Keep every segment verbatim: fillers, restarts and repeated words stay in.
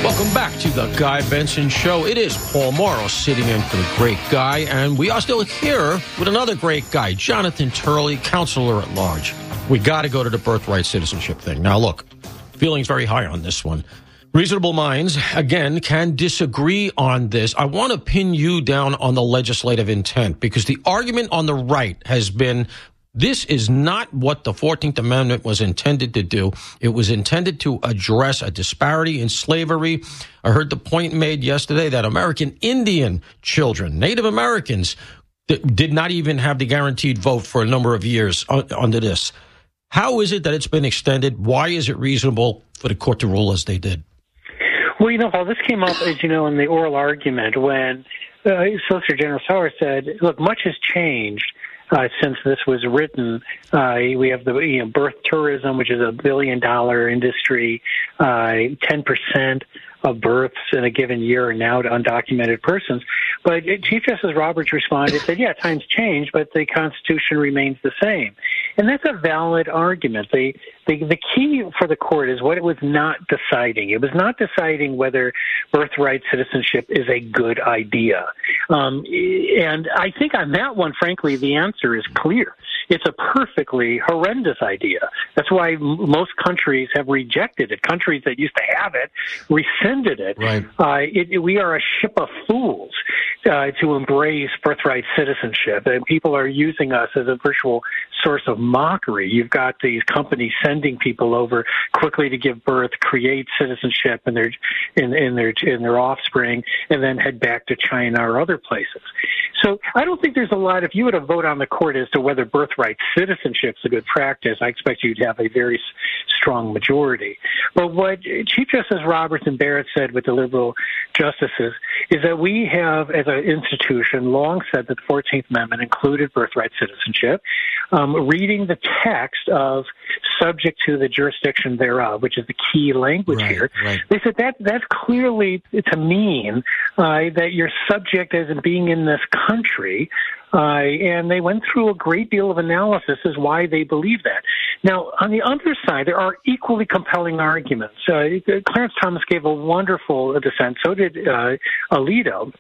Welcome back to the Guy Benson Show. It is Paul Morrow sitting in for the great Guy, and we are still here with another great guy, Jonathan Turley, counselor at large. We got to go to the birthright citizenship thing. Now, look, feelings very high on this one. Reasonable minds, again, can disagree on this. I want to pin you down on the legislative intent, because the argument on the right has been, this is not what the fourteenth Amendment was intended to do. It was intended to address a disparity in slavery. I heard the point made yesterday that American Indian children, Native Americans, did not even have the guaranteed vote for a number of years under this. How is it that it's been extended? Why is it reasonable for the court to rule as they did? Well, you know, Paul, this came up, as you know, in the oral argument when uh, Solicitor General Sauer said, look, much has changed Uh, since this was written. Uh, we have the you know, birth tourism, which is a billion dollar industry. Uh, ten percent of births in a given year are now to undocumented persons. But Chief Justice Roberts responded and said, yeah, times change, but the Constitution remains the same. And that's a valid argument. The, the, the key for the court is what it was not deciding. It was not deciding whether birthright citizenship is a good idea. Um, and I think on that one, frankly, the answer is clear. It's a perfectly horrendous idea. That's why m- most countries have rejected it. Countries that used to have it rescinded it. Right. Uh, it, it we are a ship of fools uh, to embrace birthright citizenship, and people are using us as a virtual source of mockery. You've got these companies sending people over quickly to give birth, create citizenship in their in, in their in their offspring, and then head back to China or other places. So I don't think there's a lot. If you were to vote on the court as to whether birthright citizenship is a good practice, I expect you to have a very strong majority. But what Chief Justice Roberts and Barrett said with the liberal justices is that we have, as an institution, long said that the fourteenth Amendment included birthright citizenship. Um, reading the text of subject to the jurisdiction thereof, which is the key language right, here, right. they said that that's clearly to mean uh, that you're subject as in being in this country. Uh, and they went through a great deal of analysis as why they believe that. Now, on the other side, there are equally compelling arguments. Uh, Clarence Thomas gave a wonderful dissent. So did uh, Alito.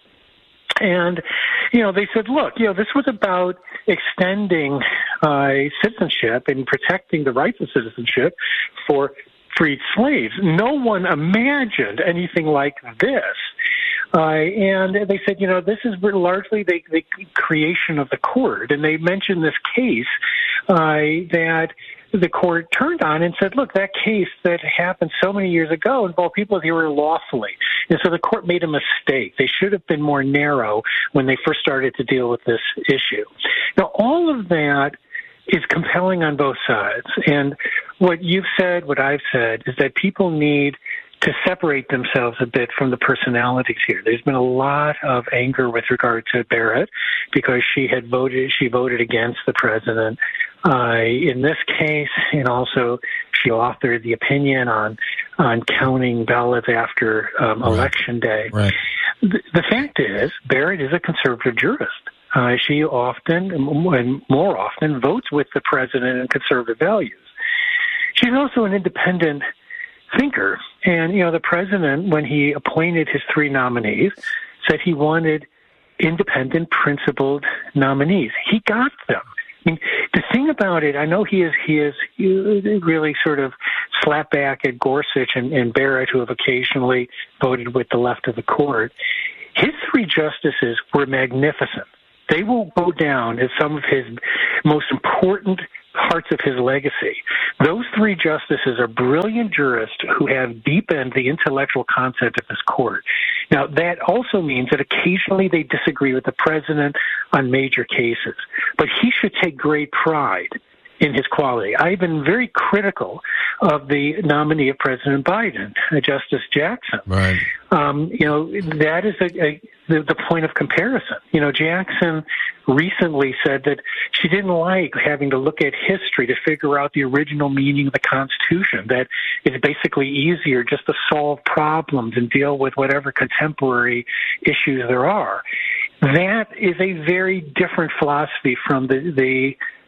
And, you know, they said, look, you know, this was about extending uh, citizenship and protecting the rights of citizenship for freed slaves. No one imagined anything like this. Uh, and they said, you know, this is largely the, the creation of the court. And they mentioned this case uh, that the court turned on and said, look, that case that happened so many years ago involved people who were lawfully. And so the court made a mistake. They should have been more narrow when they first started to deal with this issue. Now, all of that is compelling on both sides. And what you've said, what I've said, is that people need to separate themselves a bit from the personalities here. There's been a lot of anger with regard to Barrett because she had voted, she voted against the president uh, in this case, and also she authored the opinion on on counting ballots after um, right. Election Day. Right. The, the fact is, Barrett is a conservative jurist. Uh, she often, and more often, votes with the president and conservative values. She's also an independent thinker. And, you know, the president, when he appointed his three nominees, said he wanted independent, principled nominees. He got them. I mean, the thing about it, I know he is he is really sort of slapped back at Gorsuch and, and Barrett, who have occasionally voted with the left of the court. His three justices were magnificent. They will go down as some of his most important parts of his legacy. Those three justices are brilliant jurists who have deepened the intellectual content of this court. Now, that also means that occasionally they disagree with the president on major cases, but he should take great pride in his quality. I've been very critical of the nominee of President Biden, Justice Jackson. Right. Um, you know, that is a, a, the, the point of comparison. You know, Jackson recently said that she didn't like having to look at history to figure out the original meaning of the Constitution, that it's basically easier just to solve problems and deal with whatever contemporary issues there are. That is a very different philosophy from the, the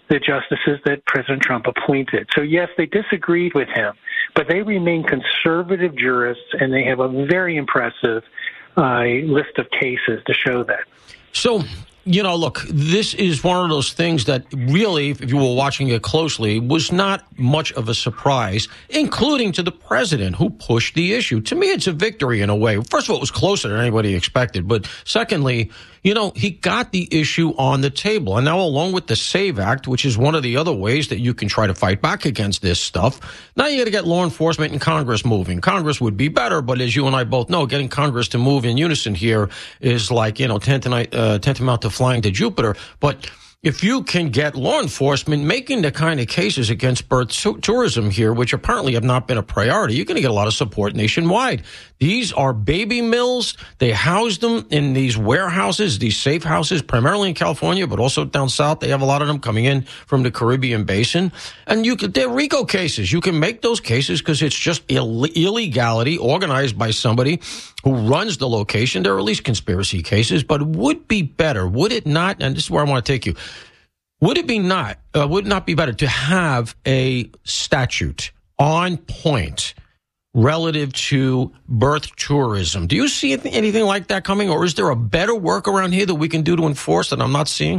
the justices that President Trump appointed. So, yes, they disagreed with him, but they remain conservative jurists, and they have a very impressive uh, list of cases to show that. So, you know, look, this is one of those things that really, if you were watching it closely, was not much of a surprise, including to the president who pushed the issue. To me, it's a victory in a way. First of all, it was closer than anybody expected. But secondly, you know, he got the issue on the table. And now, along with the SAVE Act, which is one of the other ways that you can try to fight back against this stuff, now you got to get law enforcement and Congress moving. Congress would be better, but as you and I both know, getting Congress to move in unison here is like, you know, tantamount, uh, tantamount to flying to Jupiter. But if you can get law enforcement making the kind of cases against birth tourism here, which apparently have not been a priority, you're going to get a lot of support nationwide. These are baby mills. They house them in these warehouses, these safe houses, primarily in California, but also down south. They have a lot of them coming in from the Caribbean basin. And you could, they're RICO cases. You can make those cases because it's just Ill- illegality organized by somebody who runs the location. They're at least conspiracy cases, but it would be better, would it not? And this is where I want to take you. Would it be not, uh, would it not be better to have a statute on point relative to birth tourism? Do you see anything like that coming, or is there a better workaround here that we can do to enforce that I'm not seeing?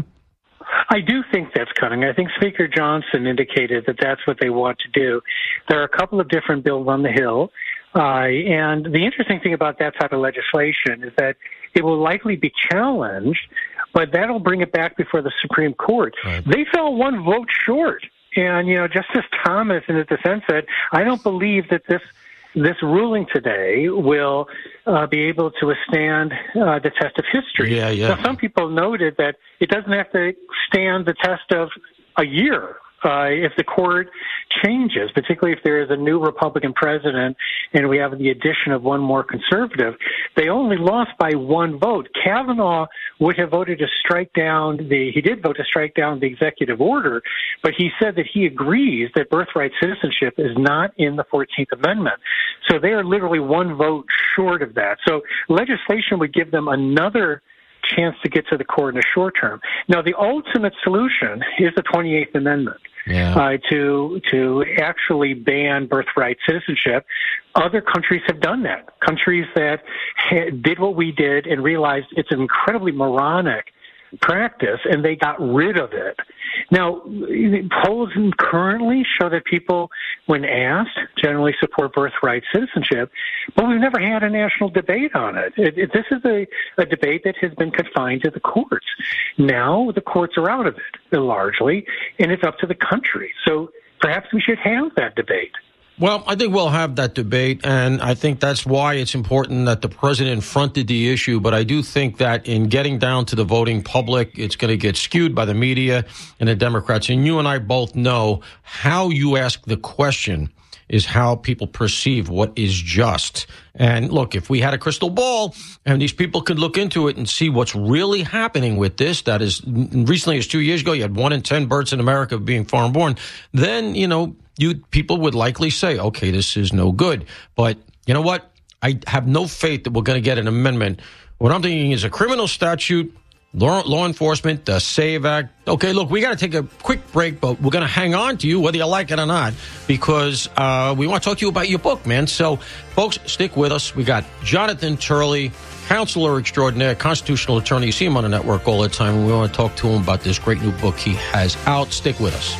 I do think that's coming. I think Speaker Johnson indicated that that's what they want to do. There are a couple of different bills on the Hill, uh, and the interesting thing about that type of legislation is that it will likely be challenged, but that'll bring it back before the Supreme Court. Right. They fell one vote short. And, you know, Justice Thomas in his dissent said, I don't believe that this this ruling today will uh, be able to withstand uh, the test of history. Yeah, yeah. Now, some people noted that it doesn't have to stand the test of a year uh, if the court changes, particularly if there is a new Republican president and we have the addition of one more conservative. They only lost by one vote. Kavanaugh would have voted to strike down the, he did vote to strike down the executive order, but he said that he agrees that birthright citizenship is not in the fourteenth Amendment. So they are literally one vote short of that. So legislation would give them another chance to get to the court in the short term. Now, the ultimate solution is the twenty-eighth Amendment. Yeah. Uh, to to actually ban birthright citizenship. Other countries have done that. Countries that ha- did what we did and realized it's an incredibly moronic practice, and they got rid of it. Now, polls currently show that people, when asked, generally support birthright citizenship, but we've never had a national debate on it. it, it this is a, a debate that has been confined to the courts. Now the courts are out of it, largely, and it's up to the country. So perhaps we should have that debate. Well, I think we'll have that debate, and I think that's why it's important that the president fronted the issue. But I do think that in getting down to the voting public, it's going to get skewed by the media and the Democrats. And you and I both know how you ask the question is how people perceive what is just. And look, if we had a crystal ball and these people could look into it and see what's really happening with this, that is, recently as two years ago, you had one in ten births in America being foreign born, then, you know, you people would likely say, okay, this is no good. But you know what? I have no faith that we're going to get an amendment. What I'm thinking is a criminal statute, law, law enforcement, the SAVE Act. Okay, look, we got to take a quick break, but we're going to hang on to you whether you like it or not, because uh, we want to talk to you about your book, man. So, folks, stick with us. We got Jonathan Turley, counselor extraordinaire, constitutional attorney. You see him on the network all the time, and we want to talk to him about this great new book he has out. Stick with us.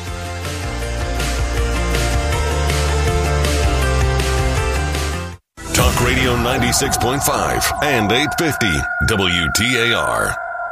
Talk Radio ninety-six point five and eight fifty W T A R.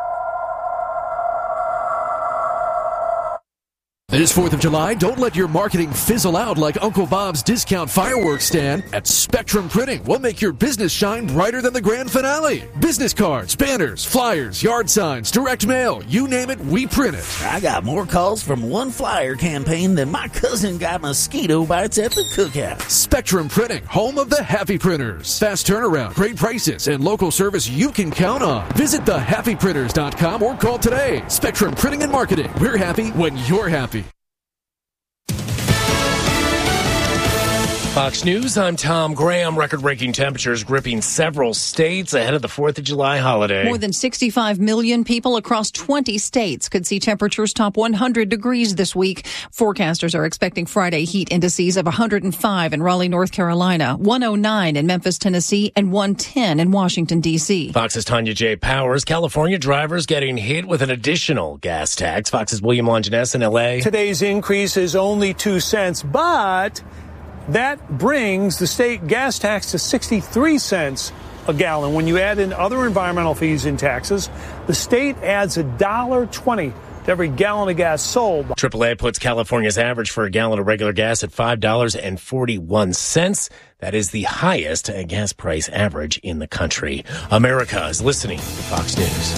This fourth of July, don't let your marketing fizzle out like Uncle Bob's discount fireworks stand. At Spectrum Printing, we'll make your business shine brighter than the grand finale. Business cards, banners, flyers, yard signs, direct mail, you name it, we print it. I got more calls from one flyer campaign than my cousin got mosquito bites at the cookout. Spectrum Printing, home of the happy printers. Fast turnaround, great prices, and local service you can count on. Visit the happy printers dot com or call today. Spectrum Printing and Marketing. We're happy when you're happy. Fox News, I'm Tom Graham. Record-breaking temperatures gripping several states ahead of the fourth of July holiday. More than sixty-five million people across twenty states could see temperatures top one hundred degrees this week. Forecasters are expecting Friday heat indices of one hundred five in Raleigh, North Carolina, one oh nine in Memphis, Tennessee, and one ten in Washington, D C. Fox's Tanya J. Powers. California drivers getting hit with an additional gas tax. Fox's William Longinus in L A. Today's increase is only two cents, but that brings the state gas tax to sixty-three cents a gallon. When you add in other environmental fees and taxes, the state adds one dollar twenty to every gallon of gas sold. triple A puts California's average for a gallon of regular gas at five dollars and forty-one cents. That is the highest gas price average in the country. America is listening to Fox News.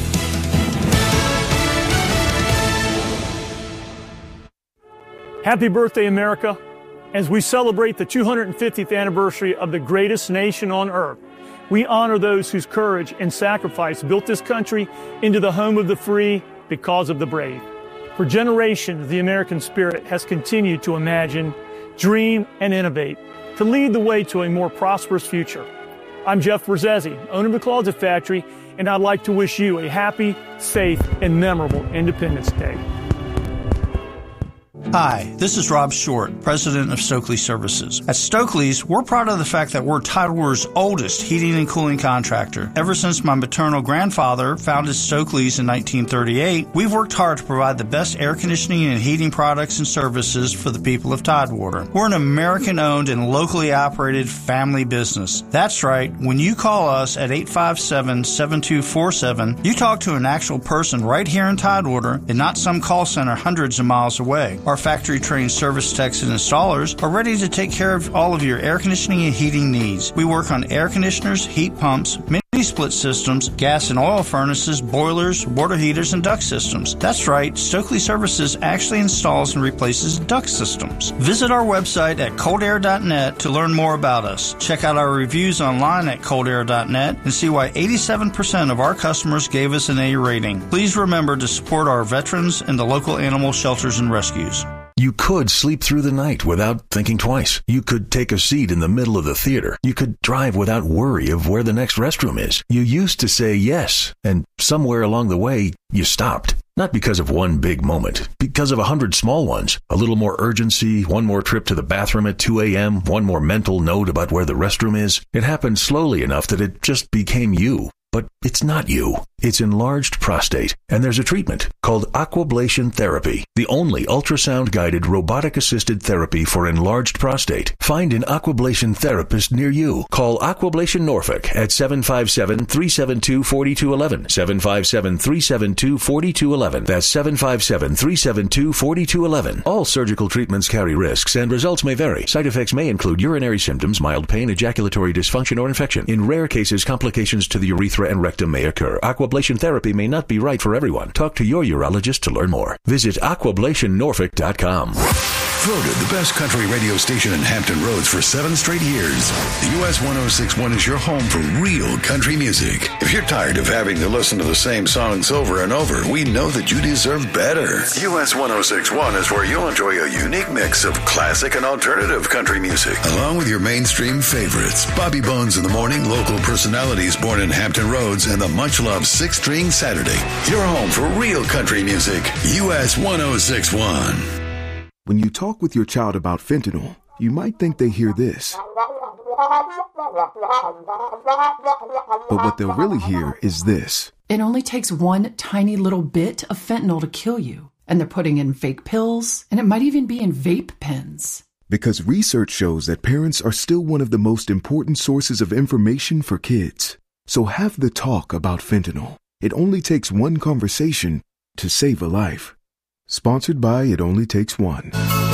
Happy birthday, America. As we celebrate the two hundred fiftieth anniversary of the greatest nation on earth, we honor those whose courage and sacrifice built this country into the home of the free because of the brave. For generations, the American spirit has continued to imagine, dream, and innovate to lead the way to a more prosperous future. I'm Jeff Berzesi, owner of the Closet Factory, and I'd like to wish you a happy, safe, and memorable Independence Day. Hi, this is Rob Short, president of Stokely Services. At Stokely's, we're proud of the fact that we're Tidewater's oldest heating and cooling contractor. Ever since my maternal grandfather founded Stokely's in nineteen thirty-eight, we've worked hard to provide the best air conditioning and heating products and services for the people of Tidewater. We're an American-owned and locally operated family business. That's right, when you call us at eight five seven, seven two four seven, you talk to an actual person right here in Tidewater and not some call center hundreds of miles away. Our factory-trained service techs and installers are ready to take care of all of your air conditioning and heating needs. We work on air conditioners, heat pumps, mini-split systems, gas and oil furnaces, boilers, water heaters, and duct systems. That's right, Stokely Services actually installs and replaces duct systems. Visit our website at cold air dot net to learn more about us. Check out our reviews online at cold air dot net and see why eighty-seven percent of our customers gave us an A rating. Please remember to support our veterans and the local animal shelters and rescues. You could sleep through the night without thinking twice. You could take a seat in the middle of the theater. You could drive without worry of where the next restroom is. You used to say yes, and somewhere along the way, you stopped. Not because of one big moment, because of a hundred small ones. A little more urgency, one more trip to the bathroom at two a.m., one more mental note about where the restroom is. It happened slowly enough that it just became you. But it's not you. It's enlarged prostate, and there's a treatment called Aquablation Therapy, the only ultrasound-guided robotic-assisted therapy for enlarged prostate. Find an Aquablation therapist near you. Call Aquablation Norfolk at seven five seven, three seven two, four two one one, seven five seven, three seven two, four two one one. That's seven five seven, three seven two, four two one one. All surgical treatments carry risks, and results may vary. Side effects may include urinary symptoms, mild pain, ejaculatory dysfunction, or infection. In rare cases, complications to the urethra and rectum may occur. Aquablation therapy may not be right for everyone. Talk to your urologist to learn more. Visit aquablation norfolk dot com. Voted the best country radio station in Hampton Roads for seven straight years, U S one oh six point one is your home for real country music. If you're tired of having to listen to the same songs over and over, we know that you deserve better. U S one oh six point one is where you'll enjoy a unique mix of classic and alternative country music, along with your mainstream favorites. Bobby Bones in the Morning, local personalities born in Hampton Roads, and the much-loved Six String Saturday. Your home for real country music, U S one oh six point one. When you talk with your child about fentanyl, you might think they hear this. But what they'll really hear is this. It only takes one tiny little bit of fentanyl to kill you. And they're putting in fake pills, and it might even be in vape pens. Because research shows that parents are still one of the most important sources of information for kids. So have the talk about fentanyl. It only takes one conversation to save a life. Sponsored by It Only Takes One.